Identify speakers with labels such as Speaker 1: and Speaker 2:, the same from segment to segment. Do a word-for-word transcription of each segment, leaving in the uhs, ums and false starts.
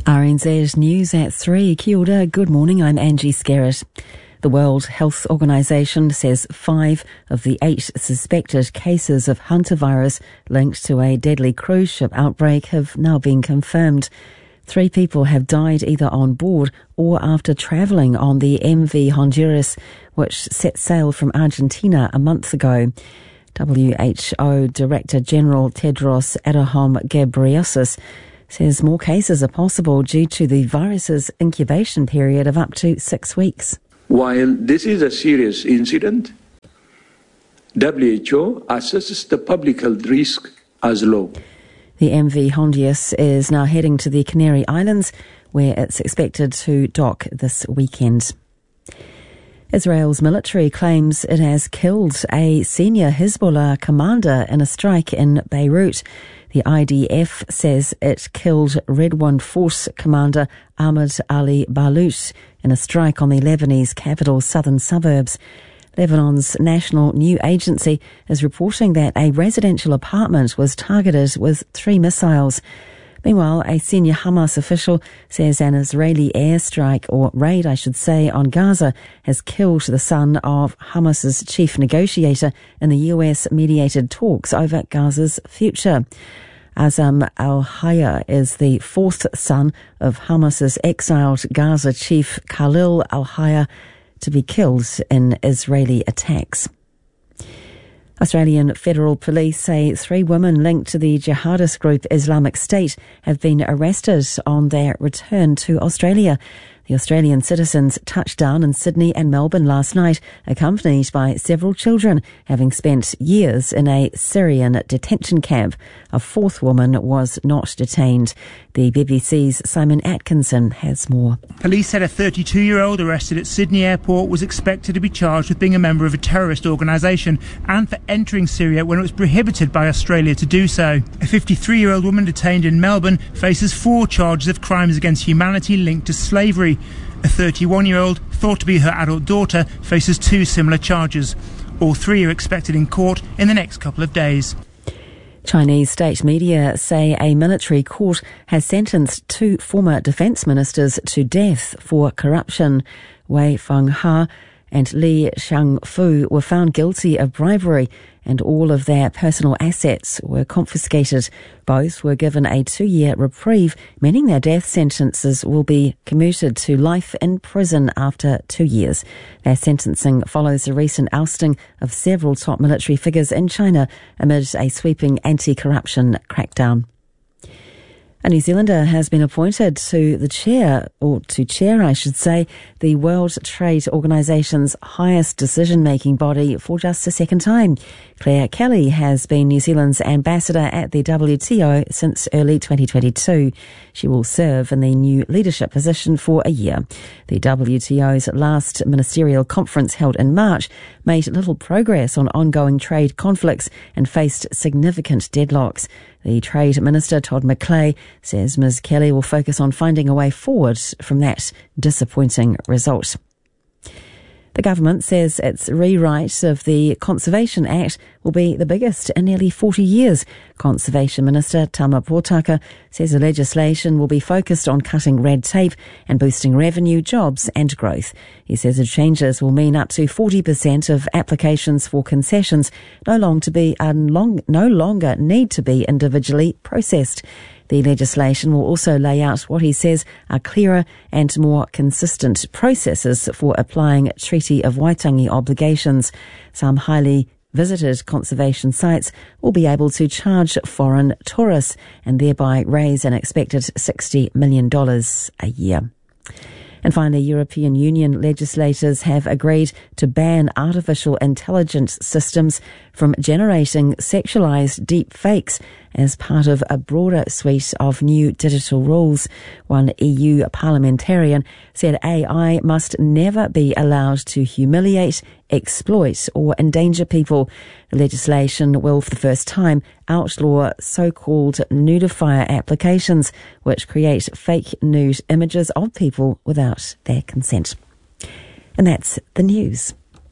Speaker 1: R N Z News at three. Kia ora, good morning, I'm Angie Skerritt. The World Health Organization says five of the eight suspected cases of hantavirus linked to a deadly cruise ship outbreak have now been confirmed. Three people have died either on board or after travelling on the M V Honduras, which set sail from Argentina a month ago. W H O Director General Tedros Adhanom Ghebreyesus says more cases are possible due to the virus's incubation period of up to six weeks.
Speaker 2: While this is a serious incident, W H O assesses the public health risk as low.
Speaker 1: The M V Honduras is now heading to the Canary Islands, where it's expected to dock this weekend. Israel's military claims it has killed a senior Hezbollah commander in a strike in Beirut. The I D F says it killed Redouan Force commander Ahmed Ali Balut in a strike on the Lebanese capital's southern suburbs. Lebanon's National News Agency is reporting that a residential apartment was targeted with three missiles. Meanwhile, a senior Hamas official says an Israeli airstrike, or raid I should say, on Gaza has killed the son of Hamas's chief negotiator in the U S-mediated talks over Gaza's future. Azam al-Hayya is the fourth son of Hamas's exiled Gaza chief Khalil al-Hayya to be killed in Israeli attacks. Australian Federal Police say three women linked to the jihadist group Islamic State have been arrested on their return to Australia. The Australian citizens touched down in Sydney and Melbourne last night, accompanied by several children, having spent years in a Syrian detention camp. A fourth woman was not detained. The B B C's Simon Atkinson has more.
Speaker 3: Police said a thirty-two-year-old arrested at Sydney Airport was expected to be charged with being a member of a terrorist organisation and for entering Syria when it was prohibited by Australia to do so. A fifty-three-year-old woman detained in Melbourne faces four charges of crimes against humanity linked to slavery. A thirty-one-year-old, thought to be her adult daughter, faces two similar charges. All three are expected in court in the next couple of days.
Speaker 1: Chinese state media say a military court has sentenced two former defence ministers to death for corruption. Wei Fenghe and Li Shangfu were found guilty of bribery and all of their personal assets were confiscated. Both were given a two-year reprieve, meaning their death sentences will be commuted to life in prison after two years. Their sentencing follows the recent ousting of several top military figures in China amid a sweeping anti-corruption crackdown. A New Zealander has been appointed to the chair, or to chair, I should say, the World Trade Organization's highest decision-making body for just a second time. Claire Kelly has been New Zealand's ambassador at the W T O since early twenty twenty-two. She will serve in the new leadership position for a year. The W T O's last ministerial conference held in March made little progress on ongoing trade conflicts and faced significant deadlocks. The Trade Minister, Todd McClay, says Miz Kelly will focus on finding a way forward from that disappointing result. The government says its rewrite of the Conservation Act will be the biggest in nearly forty years. Conservation Minister Tama Potaka says the legislation will be focused on cutting red tape and boosting revenue, jobs and growth. He says the changes will mean up to forty percent of applications for concessions no, long to be, uh, long, no longer need to be individually processed. The legislation will also lay out what he says are clearer and more consistent processes for applying Treaty of Waitangi obligations. Some highly visited conservation sites will be able to charge foreign tourists and thereby raise an expected sixty million dollars a year. And finally, European Union legislators have agreed to ban artificial intelligence systems from generating sexualised deep fakes as part of a broader suite of new digital rules. One E U parliamentarian said A I must never be allowed to humiliate, exploit or endanger people. The legislation will, for the first time, outlaw so-called nudifier applications, which create fake nude images of people without their consent. And that's the news.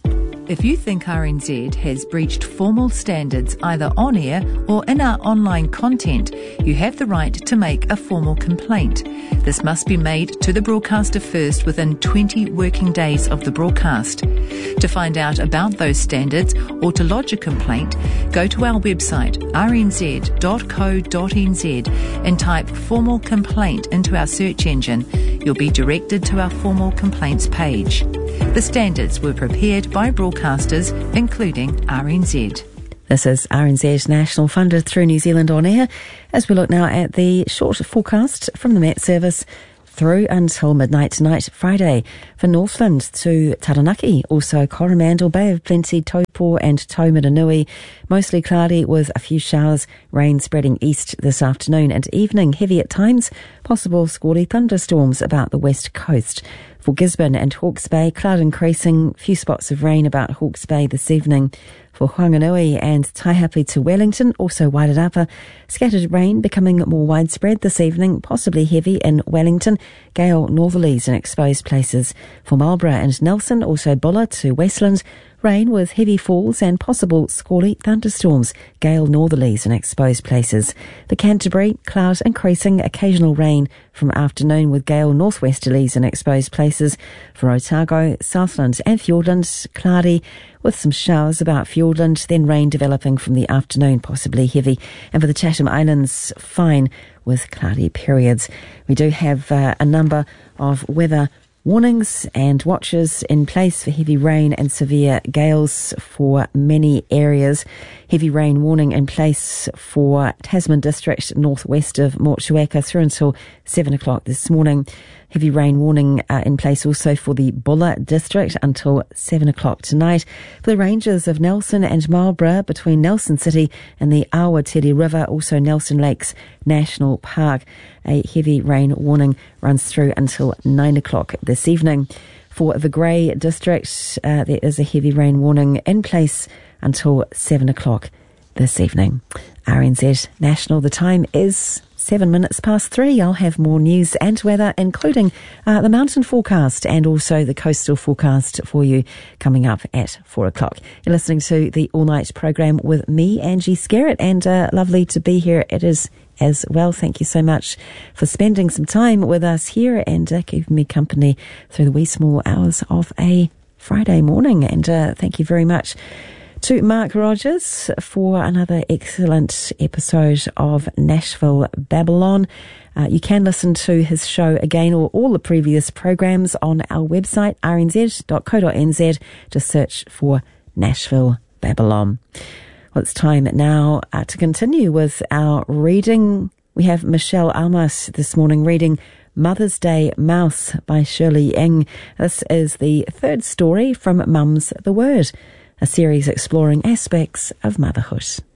Speaker 4: If you think R N Z has breached formal standards either on air or in our online content, you have the right to make a formal complaint. This must be made to the broadcaster first within twenty working days of the broadcast. To find out about those standards or to lodge a complaint, go to our website r n z dot co dot n z and type formal complaint into our search engine. You'll be directed to our formal complaints page. The standards were prepared by broadcasters, including R N Z.
Speaker 1: This is R N Z National, funded through New Zealand On Air, as we look now at the short forecast from the Met Service through until midnight tonight, Friday, for Northland to Taranaki, also Coromandel, Bay of Plenty, Taupo and Taumiranui. Mostly cloudy with a few showers, rain spreading east this afternoon and evening, heavy at times, possible squally thunderstorms about the west coast. For Gisborne and Hawke's Bay, cloud increasing, few spots of rain about Hawke's Bay this evening. For Whanganui and Taihape to Wellington, also Wairarapa, scattered rain becoming more widespread this evening, possibly heavy in Wellington, gale northerlies in exposed places. For Marlborough and Nelson, also Bulla to Westland, rain with heavy falls and possible squally thunderstorms, gale northerlies in exposed places. For Canterbury, cloud increasing, occasional rain from afternoon with gale northwesterlies in exposed places. For Otago, Southland and Fiordland, cloudy with some showers about Fiordland, then rain developing from the afternoon, possibly heavy. And for the Chatham Islands, fine with cloudy periods. We do have uh, a number of weather warnings and watches in place for heavy rain and severe gales for many areas. Heavy rain warning in place for Tasman District, northwest of Motueka, through until seven o'clock this morning. Heavy rain warning uh, in place also for the Bulla District until seven o'clock tonight. For the ranges of Nelson and Marlborough between Nelson City and the Awatiri River, also Nelson Lakes National Park, a heavy rain warning runs through until nine o'clock this evening. For the Grey District, uh, there is a heavy rain warning in place until seven o'clock this evening. R N Z National, the time is seven minutes past three. I'll have more news and weather, including uh, the mountain forecast and also the coastal forecast for you coming up at four o'clock. You're listening to the All Night programme with me, Angie Skerritt, and uh, lovely to be here. It is as well. Thank you so much for spending some time with us here and uh, keeping me company through the wee small hours of a Friday morning. And uh, thank you very much to Mark Rogers for another excellent episode of Nashville Babylon. Uh, you can listen to his show again or all the previous programs on our website, r n z dot co dot n z. Just search for Nashville Babylon. Well, it's time now uh, to continue with our reading. We have Michelle Almas this morning reading Mother's Day Mouse by Shirley Ng. This is the third story from Mum's the Word, a series exploring aspects of motherhood.